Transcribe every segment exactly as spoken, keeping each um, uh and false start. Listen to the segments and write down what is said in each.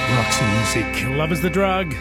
Roxy Music, Love is the Drug.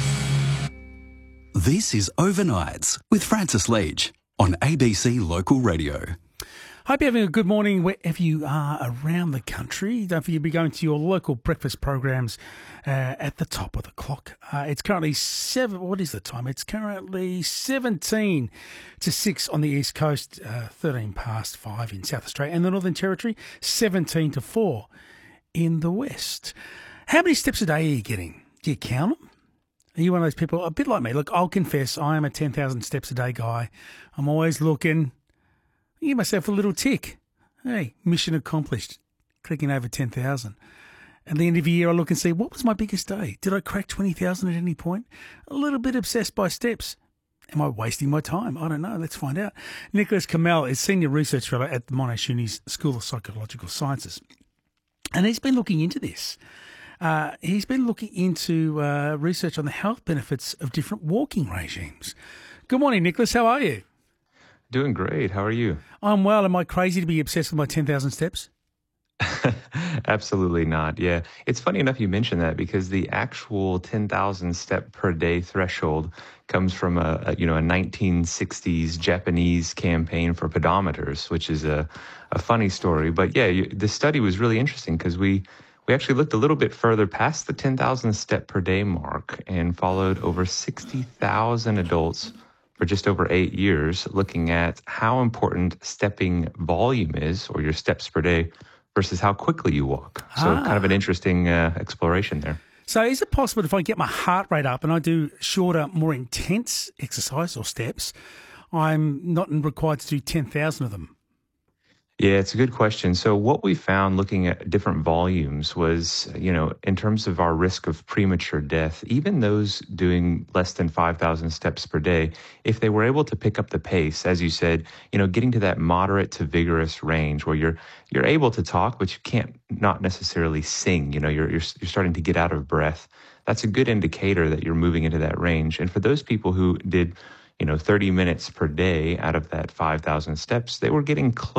This is Overnights with Francis Leach on A B C Local Radio. Hope you're having a good morning wherever you are around the country. Don't forget to be going to your local breakfast programs uh, at the top of the clock. Uh, it's currently seven. What is the time? It's currently seventeen to six on the East Coast, uh, thirteen past five in South Australia, and the Northern Territory, seventeen to four in the West. How many steps a day are you getting? Do you count them? Are you one of those people, a bit like me? Look, I'll confess, I am a ten thousand steps a day guy. I'm always looking. I give myself a little tick. Hey, mission accomplished. Clicking over ten thousand. At the end of the year, I look and see, what was my biggest day? Did I crack twenty thousand at any point? A little bit obsessed by steps. Am I wasting my time? I don't know. Let's find out. Nicholas Kamel is Senior Research Fellow at the Monash Uni's School of Psychological Sciences. And he's been looking into this. Uh, he's been looking into uh, research on the health benefits of different walking regimes. Good morning, Nicholas. How are you? Doing great. How are you? I'm well. Am I crazy to be obsessed with my ten thousand steps? Absolutely not. Yeah. It's funny enough you mentioned that because the actual ten thousand step per day threshold comes from a, a you know a nineteen sixties Japanese campaign for pedometers, which is a, a funny story. But yeah, you, the study was really interesting because we We actually looked a little bit further past the ten thousand step per day mark and followed over sixty thousand adults for just over eight years, looking at how important stepping volume is, or your steps per day, versus how quickly you walk. So Ah. kind of an interesting uh, exploration there. So is it possible if I get my heart rate up and I do shorter, more intense exercise or steps, I'm not required to do ten thousand of them? Yeah, it's a good question. So what we found looking at different volumes was, you know, in terms of our risk of premature death, even those doing less than five thousand steps per day, if they were able to pick up the pace, as you said, you know, getting to that moderate to vigorous range where you're you're able to talk, but you can't not necessarily sing, you know, you're you're, you're starting to get out of breath. That's a good indicator that you're moving into that range. And for those people who did, you know, thirty minutes per day out of that five thousand steps, they were getting close